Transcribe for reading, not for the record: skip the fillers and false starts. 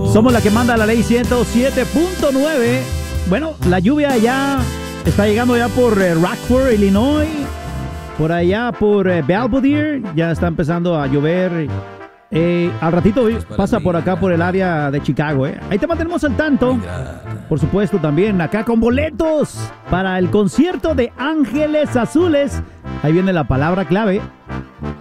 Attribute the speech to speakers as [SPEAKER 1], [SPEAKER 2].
[SPEAKER 1] Somos la que manda la ley 107.9. Bueno, la lluvia ya está llegando ya por Rockford, Illinois. Por allá por Belvedere ya está empezando a llover. Al ratito pasa por acá por el área de Chicago. Ahí te mantenemos al tanto. Por supuesto también acá con boletos para el concierto de Ángeles Azules. Ahí viene la palabra clave.